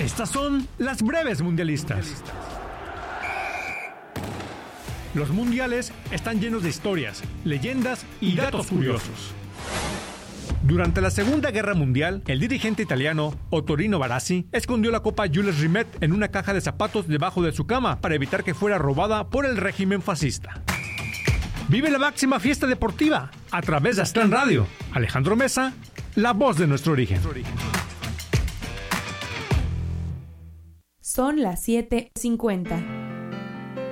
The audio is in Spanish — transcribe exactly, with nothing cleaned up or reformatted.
Estas son las breves mundialistas. Los mundiales están llenos de historias, leyendas y datos curiosos. Durante la Segunda Guerra Mundial, el dirigente italiano Ottorino Barassi escondió la Copa Jules Rimet en una caja de zapatos debajo de su cama para evitar que fuera robada por el régimen fascista. Vive la máxima fiesta deportiva a través de Aztlán Radio. Alejandro Mesa, la voz de nuestro origen. Son las siete cincuenta.